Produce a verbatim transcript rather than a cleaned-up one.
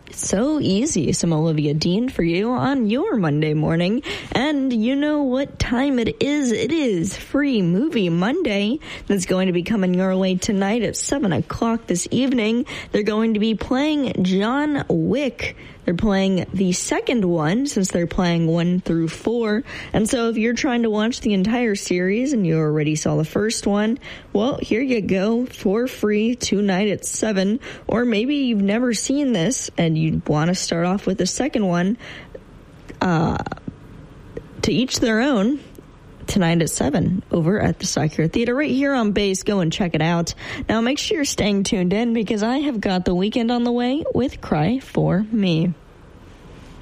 so easy. Some Olivia Dean for you on your Monday morning. And you know what time it is? It is Free Movie Monday. That's going to be coming your way tonight at seven o'clock this evening. They're going to be playing John Wick. They're playing the second one since they're playing one through four. And so if you're trying to watch the entire series and you already saw the first one, well, here you go for free tonight at seven. Or maybe you've never seen this and you want to start off with the second one. Uh, to each their own. Tonight at seven over at the Sacre Theater right here on Base. Go and check it out. Now make sure you're staying tuned in because I have got The Weeknd on the way with Cry for Me.